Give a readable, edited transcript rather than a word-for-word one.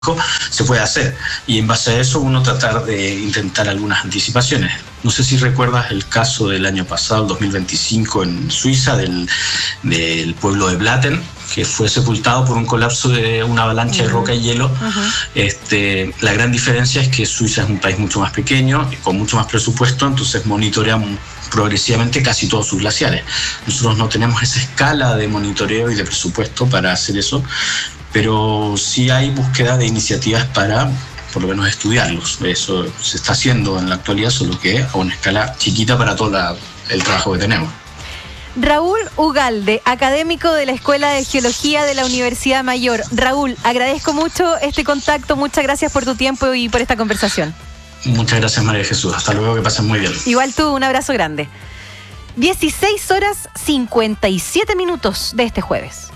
se puede hacer, y en base a eso uno tratar de intentar algunas anticipaciones. No sé si recuerdas el caso del año pasado, el 2025, en Suiza, del pueblo de Blatten, que fue sepultado por un colapso de una avalancha de roca y hielo. La gran diferencia es que Suiza es un país mucho más pequeño, con mucho más presupuesto, entonces monitorean progresivamente casi todos sus glaciares. Nosotros no tenemos esa escala de monitoreo y de presupuesto para hacer eso, pero sí hay búsqueda de iniciativas para, por lo menos, estudiarlos. Eso se está haciendo en la actualidad, solo que a una escala chiquita para todo el trabajo que tenemos. Raúl Ugalde, académico de la Escuela de Geología de la Universidad Mayor. Raúl, agradezco mucho este contacto, muchas gracias por tu tiempo y por esta conversación. Muchas gracias, María Jesús. Hasta luego, que pasen muy bien. Igual tú, un abrazo grande. 16:57 de este jueves.